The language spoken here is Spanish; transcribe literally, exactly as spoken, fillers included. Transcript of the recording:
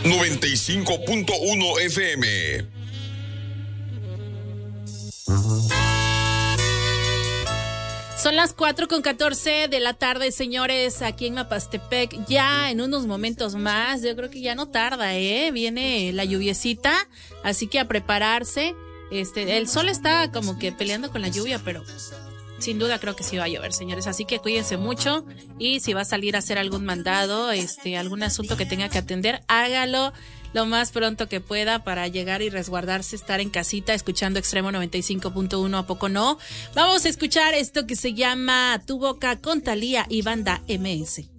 noventa y cinco punto uno F M. Son las cuatro con catorce de la tarde, señores, aquí en Mapastepec. Ya en unos momentos más, yo creo que ya no tarda, ¿eh? Viene la lluviecita, así que a prepararse. Este, el sol está como que peleando con la lluvia, pero sin duda creo que sí va a llover, señores. Así que cuídense mucho y si va a salir a hacer algún mandado, este, algún asunto que tenga que atender, hágalo lo más pronto que pueda para llegar y resguardarse, estar en casita escuchando Extremo noventa y cinco punto uno, ¿a poco no? Vamos a escuchar esto que se llama Tu Boca con Thalía y Banda M S.